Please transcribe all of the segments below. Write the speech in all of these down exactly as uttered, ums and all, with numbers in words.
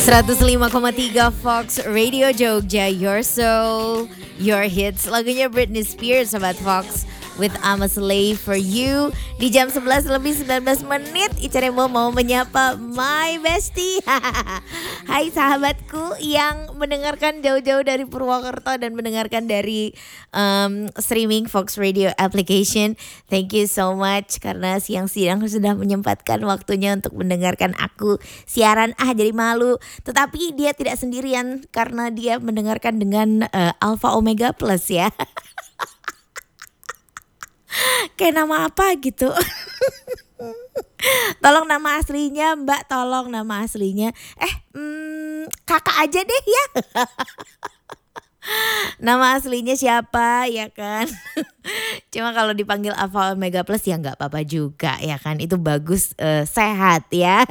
seratus lima koma tiga Fox Radio Jogja, your soul, your hits. Lagunya Britney Spears, Sobat Fox, with I'm a Slave for You. Di jam sebelas lebih sembilan belas menit, Ica Rembo mau menyapa my bestie. Hai sahabatku yang mendengarkan jauh-jauh dari Purwokerto dan mendengarkan dari um, streaming Fox Radio application. Thank you so much karena siang-siang sudah menyempatkan waktunya untuk mendengarkan aku siaran. Ah, jadi malu. Tetapi dia tidak sendirian karena dia mendengarkan dengan uh, Alpha Omega Plus ya. Kayak nama apa gitu. Tolong nama aslinya Mbak, tolong nama aslinya. Eh hmm, kakak aja deh ya. Nama aslinya siapa ya kan. Cuma kalau dipanggil Alpha Omega Plus ya gak apa-apa juga ya kan. Itu bagus, uh, sehat ya.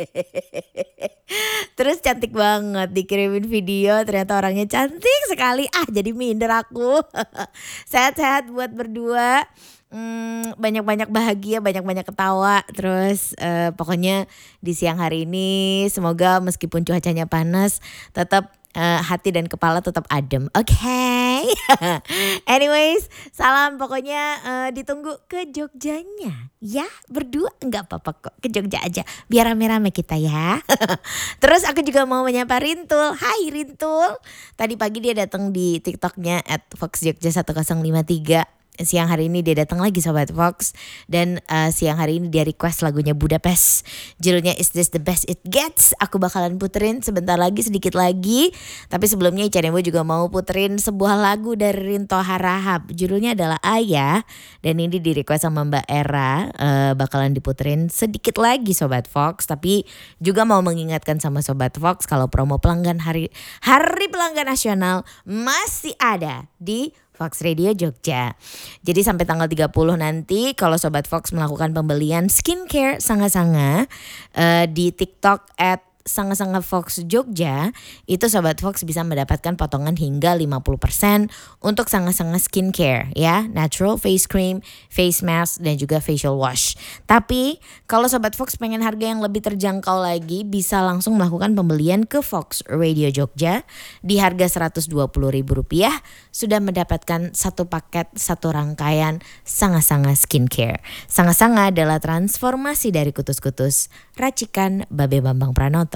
Terus cantik banget, dikirimin video ternyata orangnya cantik sekali. Ah jadi minder aku. Sehat-sehat buat berdua. Hmm, banyak-banyak bahagia, banyak-banyak ketawa. Terus uh, pokoknya di siang hari ini semoga meskipun cuacanya panas tetap Uh, hati dan kepala tetap adem. Oke. Okay? Anyways, salam pokoknya uh, ditunggu ke Jogjanya. Ya, berdua enggak apa-apa kok. Ke Jogja aja. Biar rame-rame kita ya. Terus aku juga mau menyapa Rintul. Hai Rintul. Tadi pagi dia datang di TikToknya at fox jogja satu nol lima tiga. Siang hari ini dia datang lagi Sobat Fox. Dan uh, siang hari ini dia request lagunya Budapest. Judulnya Is This The Best It Gets. Aku bakalan puterin sebentar lagi, sedikit lagi. Tapi sebelumnya Ica Rembo juga mau puterin sebuah lagu dari Rinto Harahap. Judulnya adalah Ayah. Dan ini di request sama Mbak Era. uh, Bakalan diputerin sedikit lagi Sobat Fox. Tapi juga mau mengingatkan sama Sobat Fox, kalau promo pelanggan hari Hari Pelanggan Nasional masih ada di Fox Radio Jogja. Jadi sampai tanggal tiga puluh nanti kalau Sobat Fox melakukan pembelian skincare Sanga-Sanga uh, di TikTok at Sanga-Sanga Fox Jogja, itu Sobat Fox bisa mendapatkan potongan hingga lima puluh persen untuk Sanga-Sanga skincare ya, natural face cream, face mask dan juga facial wash. Tapi kalau Sobat Fox pengen harga yang lebih terjangkau lagi, bisa langsung melakukan pembelian ke Fox Radio Jogja di harga seratus dua puluh ribu rupiah sudah mendapatkan satu paket, satu rangkaian Sanga-Sanga skincare. Sanga-Sanga adalah transformasi dari kutus-kutus racikan Babe Bambang Pranoto.